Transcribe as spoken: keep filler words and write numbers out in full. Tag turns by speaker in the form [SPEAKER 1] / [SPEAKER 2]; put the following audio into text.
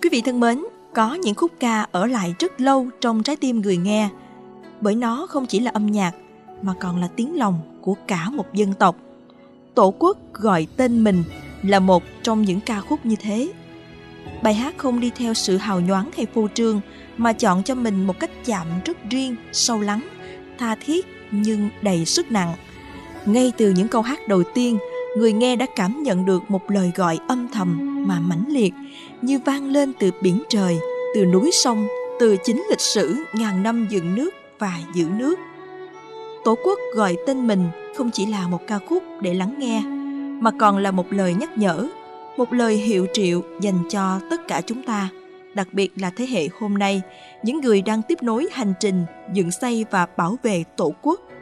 [SPEAKER 1] Quý vị thân mến, có những khúc ca ở lại rất lâu trong trái tim người nghe, bởi nó không chỉ là âm nhạc mà còn là tiếng lòng của cả một dân tộc. Tổ quốc gọi tên mình là một trong những ca khúc như thế. Bài hát không đi theo sự hào nhoáng hay phô trương mà chọn cho mình một cách chạm rất riêng, sâu lắng, tha thiết nhưng đầy sức nặng. Ngay từ những câu hát đầu tiên, người nghe đã cảm nhận được một lời gọi âm thầm mà mãnh liệt, như vang lên từ biển trời, từ núi sông, từ chính lịch sử ngàn năm dựng nước và giữ nước. Tổ quốc gọi tên mình không chỉ là một ca khúc để lắng nghe, mà còn là một lời nhắc nhở, một lời hiệu triệu dành cho tất cả chúng ta, đặc biệt là thế hệ hôm nay, những người đang tiếp nối hành trình dựng xây và bảo vệ Tổ quốc.